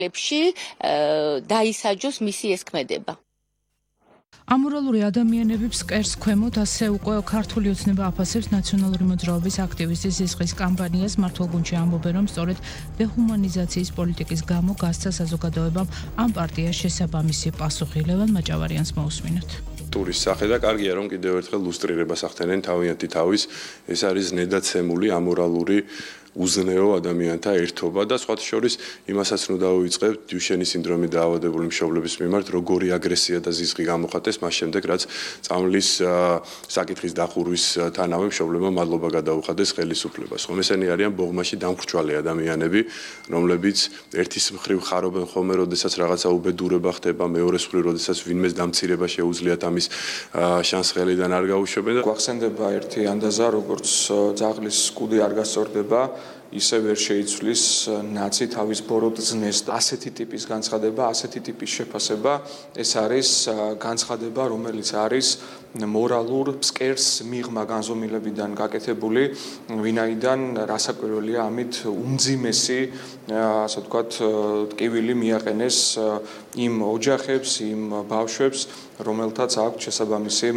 დაისაჯოს მისი ეს ქმედება. ამორალური ადამიანები ფსკერს ქვემოთ ასე უკვე ქართული ოცნება აფასებს ნაციონალური მოძრაობის აქტივისტის სისხლის კამპანიას მართლგუნდში ამბობენ რომ სწორედ დეჰუმანიზაციის პოლიტიკის გამო გასცა საზოგადოებამ ამ პარტიას შესაბამისი პასუხი ლევან მაჭავარიანს მოусმინოთ. ტურის სახე და კარგია რომ კიდევ ერთხელ ლუსტრირებას ახდენენ თავიანთი თავის ეს არის ნედაცემული ამორალური უზნეო ადამიანთა ერთობა და სხვათა შორის იმასაც რომ დავიწყებთ დიუშენის სინდრომით დაავადებული მშობლების მიმართ როგორი აგრესია და ზიზღი გამოხატეს მას შემდეგ რაც წამლის საკითხის დახურვის თანავე მშობლებმა მადლობა გადაუხადეს ხელისუფლებას. ხომ ესენი არიან ბოღმაში დამხრჩვალი ადამიანები რომლებიც ერთის მხრივ ხარობენ ხოლმე როდესაც რაღაცა უბედურება ხდება მეორეს მხრივ როდესაც ვინმეს დამცირება შეუძლიათ ამის შანსხელიდან არ გაუშვებენ და გვახსენდება ერთი ანდაზა როგორც ძაღლის კუდი არ გასწორდება ისე ვერ შეიცვლის ნაცი თავის ბოროტძნეს. ასეთი ტიპის განცხადება, ასეთი ტიპის შეფასება ეს არის განცხადება, რომელიც არის მორალურ ფსკერს მიღმა განზომილებიდან გაკეთებული, ვინაიდან რასაკვირველია ამით უმძიმესი, ასე ვთქვათ, ტკივილი მიაყენეს იმ ოჯახებს, იმ ბავშვებს, რომელთაც აქვს შესაბამისი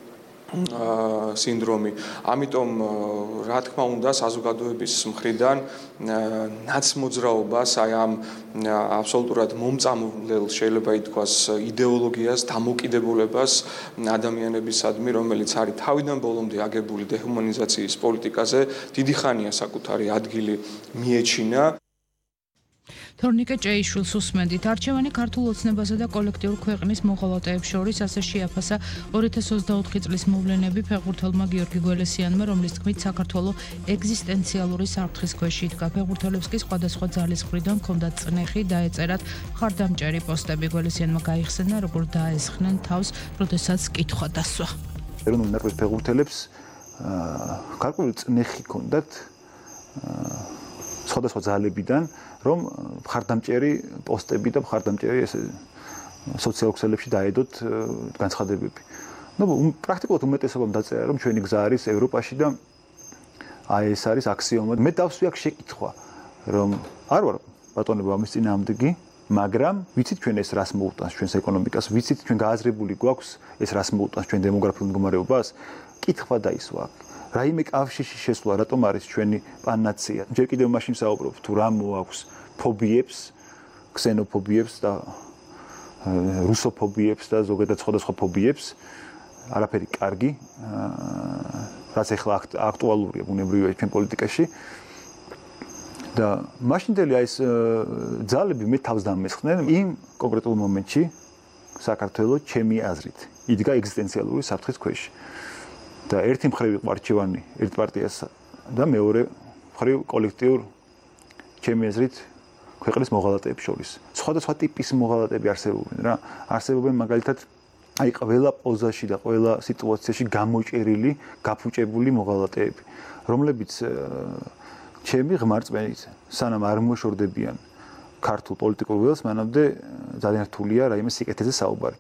სინდრომი. ამიტომ რა თქმა უნდა საზოგადოების მხრიდან ნაცმოძრაობას აი ამ აბსოლუტურად მომწამლელ შეიძლება ითქვას იდეოლოგიას დამოკიდებულებას ადამიანებისადმი რომელიც არის თავიდან ბოლომდე აგებული დეჰუმანიზაციის პოლიტიკაზე დიდი ხანია საკუთარი ადგილი მიეჩინა. თორნიკე ჭეიშვილს უსმენდით. არჩევანი ქართულ ოცნებასა და კოლექტიურ ქვეყნის მოღალატეებს შორის ასე შეაფასა 2024 წლის მოვლენები ფეხბურთელმა გიორგი გველესიანმა, რომლის თქმით საქართველოს ეგზისტენციალური საფრთხის ქვეშ იდგა. ფეხბურთელებს კი სხვადასხვა ძალის მხრიდან ჰქონდათ წნეხი, დაეწერათ მხარდამჭერი პოსტები. გველესიანმა გაიხსენა, როგორ დაესხნენ თავს, როდესაც კითხვა დასვა. ეროვნული ნაკრების ფეხბურთელებს გარკვეული წნეხი ჰქონდათ სხვადასხვა ძალებიდან რომ მხარდამჭერი პოსტები და მხარდამჭერი ესე სოციალურ ქსელებში დაედოთ განცხადებები. პრაქტიკულად უმეტესობამ დაწერა რომ ჩვენი გზა არის ევროპაში და აი ეს არის აქსიომა. მე დავსვი აქ შეკითხვა რომ არ ვარ ბატონებო ამის წინააღმდეგი, მაგრამ ვიცით ჩვენ ეს რას მოუტანს ჩვენს ეკონომიკას, ვიცით ჩვენ გააზრებული გვაქვს ეს რას მოუტანს ჩვენ დემოგრაფიულ მდგომარეობას. კითხვა დაისვა აქ. რაიმე კავშირში შესვლა რატომ არის ჩვენი პანაცეა? ჯერ კიდევ მაშინ საუბრობ თუ რა მოაქვს ფობიებს, ქსენოფობიებს და რუსოფობიებს და ზოგადად სხვადასხვა ფობიებს. არაფერი კარგი, რაც ახლა აქტუალურია ბუნებრივია ჩვენ პოლიტიკაში. და მაშინდელი ეს ძალები მე თავს დამესხნენ იმ კონკრეტულ მომენტში საქართველოს ჩემი აზრით იდგა ეგზისტენციალური საფრთხის ქვეშ. და ერთი მხრივ იყო არჩევანი ერთ პარტიას და მეორე მხრივ კოლექტიურ ჩემი აზრით ქვეყნის მოღალატეებს შორის. სხვადასხვა ტიპის მოღალატეები არსებობენ რა. არსებობენ მაგალითად აი ყველა პოზაში და ყველა სიტუაციაში გამოჭერილი, გაფუჭებული მოღალატეები, რომლებიც ჩემი ღმარწმენით სანამ არ მოშორდებიან ქართულ პოლიტიკურ ველს, მანამდე ძალიან რთულია რაიმე სიკეთეზე საუბარი.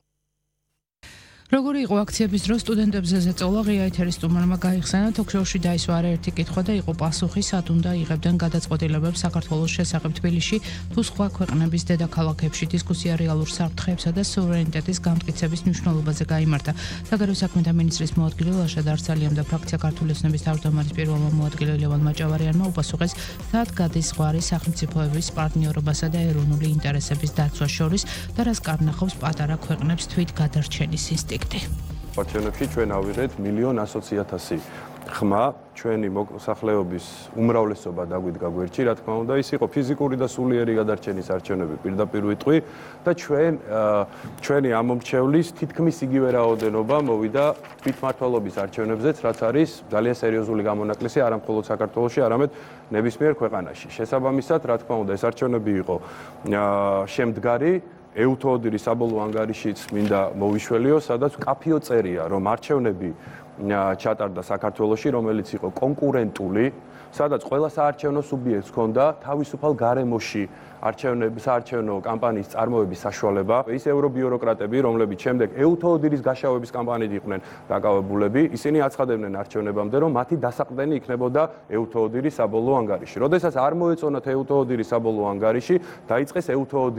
როგორი იყო აქციების დროს სტუდენტებზე ზეწოლა ღია ეთერის სტუმარმა გაიხსენა თოქ-შოუში დაისვა არაერთი კითხვა და იყო პასუხი სად უნდა იღებდნენ გადაწყვეტილებებს საქართველოს შესახებ თბილისში თუ სხვა ქვეყნების დედაქალაქებში. დისკუსია რეალურ საფრთხეებსა და სუვერენიტეტის გამტკიცების მნიშვნელობაზე გაიმართა. საგარეო საქმეთა მინისტრის მოადგილე ლაშა დარცალიამ და ფრაქცია ქართული ოცნების თავმჯდომარის პირველმა მოადგილე ლევან მაჭავარიანმა უპასუხეს სად გადის ზღვარი სახელმწიფოების პარტნიორობასა და ეროვნული ინტერესების დაცვას შორის და რას კარნახობს პატარა ქვეყნებს თვით გადარჩენის ინსტინქტი. არჩევნებში ჩვენ ავიღეთ 1,100,000 ხმა ჩვენი მოსახლეობის უმრავლესობა დაგვიდგა გვერდში, რა თქმა უნდა, ის იყო ფიზიკური და სულიერი გადარჩენის არჩევნები პირდაპირ ვიტყვი და ჩვენი ამომრჩევლის თითქმის იგივე რაოდენობა მოვიდა თვითმმართველობის არჩევნებზეც, რაც არის ძალიან სერიოზული გამონაკლისი არა მხოლოდ საქართველოში, არამედ ნებისმიერ ქვეყანაში. შესაბამისად, რა თქმა უნდა, ეს არჩევნები იყო შემდგარი ეუთოოდირი საბოლოო ანგარიშიც მინდა მოვიშველიო, სადაც კაფიო წერია, რომ არჩევნები ჩატარდა საქართველოში, რომელიც იყო კონკურენტული, სადაც ყველა საარჩევნო სუბიექტს ჰქონდა თავისუფალ გარემოში საარჩევნო კამპანიის წარმოების საშუალება. ის ევრობიუროკრატები, რომლებიც შემდეგ ეუთოოდირის გაშავების კამპანიით იყვნენ დაკავებულები, ისინი აცხადებდნენ არჩევნებამდე, რომ მათი დასაყრდენი იქნებოდა ეუთოოდირის საბოლოო ანგარიში. როდესაც არ მოეწონათ ეუთოოდირის საბოლოო ანგარიში, დაიწყეს ეუთოოდირის